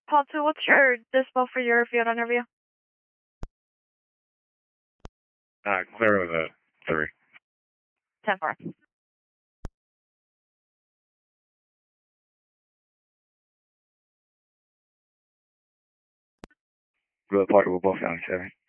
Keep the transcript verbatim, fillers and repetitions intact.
Paul two, what's your dispo for your field interview? Uh, clear with a three. ten four. Good Parker with both county seven.